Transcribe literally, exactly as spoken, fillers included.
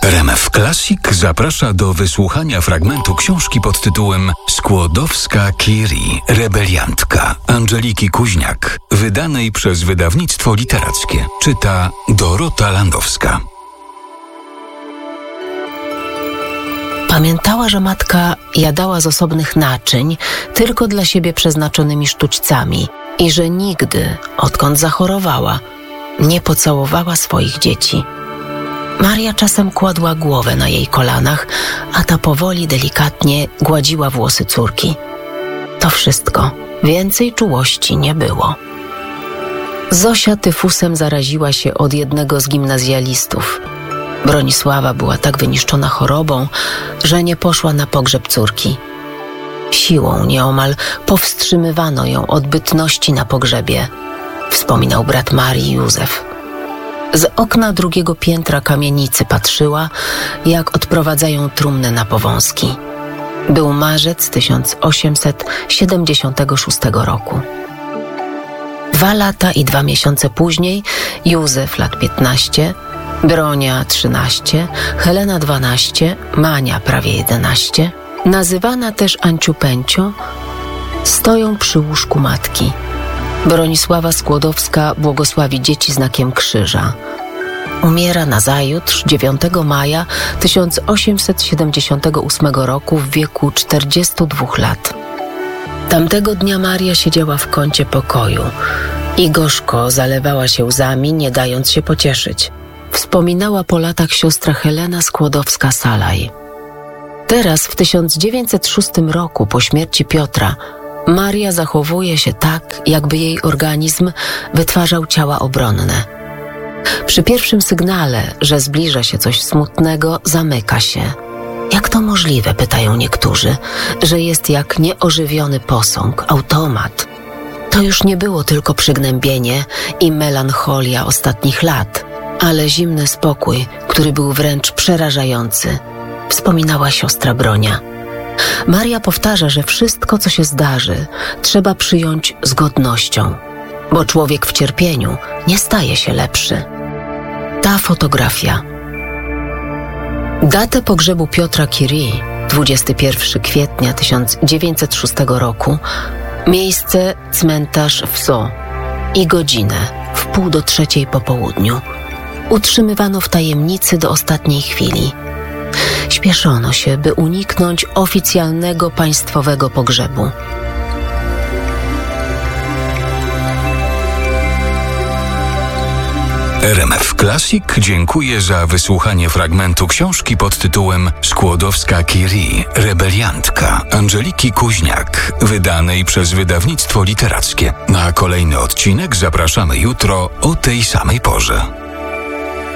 R M F Classic zaprasza do wysłuchania fragmentu książki pod tytułem Skłodowska-Curie, rebeliantka Angeliki Kuźniak, wydanej przez wydawnictwo literackie. Czyta Dorota Landowska. Pamiętała, że matka jadała z osobnych naczyń tylko dla siebie przeznaczonymi sztućcami i że nigdy, odkąd zachorowała, nie pocałowała swoich dzieci. Maria czasem kładła głowę na jej kolanach, a ta powoli, delikatnie gładziła włosy córki. To wszystko. Więcej czułości nie było. Zosia tyfusem zaraziła się od jednego z gimnazjalistów. Bronisława była tak wyniszczona chorobą, że nie poszła na pogrzeb córki. Siłą nieomal powstrzymywano ją od bytności na pogrzebie, wspominał brat Marii Józef. Z okna drugiego piętra kamienicy patrzyła, jak odprowadzają trumnę na Powązki. Był marzec tysiąc osiemset siedemdziesiątego szóstego roku. Dwa lata i dwa miesiące później Józef lat piętnaście, Bronia trzynaście, Helena dwanaście, Mania prawie jedenaście, nazywana też Anciu Pęcio, stoją przy łóżku matki. Bronisława Skłodowska błogosławi dzieci znakiem krzyża. Umiera nazajutrz, dziewiątego maja tysiąc osiemset siedemdziesiątego ósmego roku w wieku czterdziestu dwóch lat. Tamtego dnia Maria siedziała w kącie pokoju i gorzko zalewała się łzami, nie dając się pocieszyć. Wspominała po latach siostra Helena Skłodowska-Salaj. Teraz, w tysiąc dziewięćset szóstym roku, po śmierci Piotra, Maria zachowuje się tak, jakby jej organizm wytwarzał ciała obronne. Przy pierwszym sygnale, że zbliża się coś smutnego, zamyka się. Jak to możliwe, pytają niektórzy, że jest jak nieożywiony posąg, automat. To już nie było tylko przygnębienie i melancholia ostatnich lat, ale zimny spokój, który był wręcz przerażający, wspominała siostra Bronia. Maria powtarza, że wszystko, co się zdarzy, trzeba przyjąć z godnością, bo człowiek w cierpieniu nie staje się lepszy. Ta fotografia. Datę pogrzebu Piotra Curie, dwudziestego pierwszego kwietnia tysiąc dziewięćset szóstego roku, miejsce cmentarz w Sceaux i godzinę w pół do trzeciej po południu utrzymywano w tajemnicy do ostatniej chwili. Śpieszono się, by uniknąć oficjalnego państwowego pogrzebu. R M F Classic dziękuję za wysłuchanie fragmentu książki pod tytułem Skłodowska-Curie, rebeliantka Angeliki Kuźniak, wydanej przez wydawnictwo literackie. Na kolejny odcinek zapraszamy jutro o tej samej porze.